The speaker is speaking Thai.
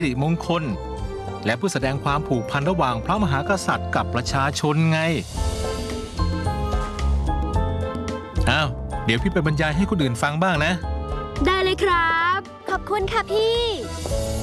สิริมงคลและเพื่อแสดงความผูกพันระหว่างพระมหากษัตริย์กับประชาชนไงอ้าวเดี๋ยวพี่ไปบรรยายให้คนอื่นฟังบ้างนะได้เลยครับขอบคุณค่ะพี่